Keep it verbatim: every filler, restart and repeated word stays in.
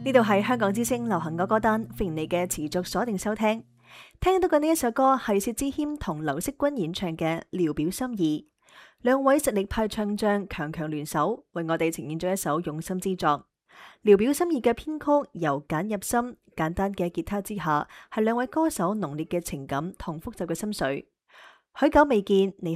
呢度係香港之聲流行歌歌單，歡迎你嘅持續鎖定收聽。聽到嘅呢一首歌係薛之謙同劉惜君演唱嘅《聊表心意》，兩位實力派唱將強強聯手，為我哋呈現咗一首用心之作。《聊表心意》嘅編曲由簡入心，簡單嘅吉他之下，係兩位歌手濃烈嘅情感同複雜嘅心緒。許久未見，你